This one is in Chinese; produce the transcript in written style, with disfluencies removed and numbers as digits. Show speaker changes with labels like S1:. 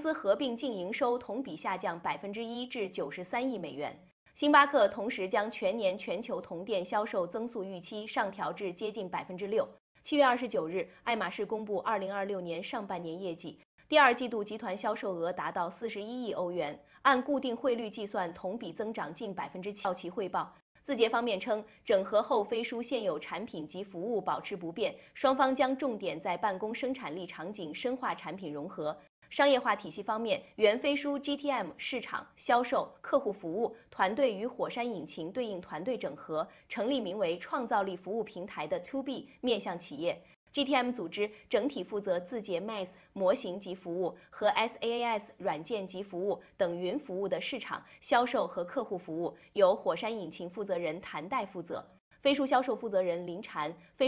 S1: 司合并净营收同比下降1%至93亿美元。星巴克同时将全年全球同店销售增速预期上调至接近6%。7月29日，爱马仕公布2026年上半年业绩，第二季度集团销售额达到41亿欧元，按固定汇率计算，同比增长近7%。道奇汇报。字节方面称，整合后飞书现有产品及服务保持不变，双方将重点在办公生产力场景深化产品融合。商业化体系方面，原飞书 GTM 市场、销售、客户服务团队与火山引擎对应团队整合，成立名为创造力服务平台的 To B 面向企业。GTM 组织整体负责字节 MaaS 模型及服务和 SaaS 软件及服务等云服务的市场、销售和客户服务，由火山引擎负责人谭代负责。飞书销售负责人林婵。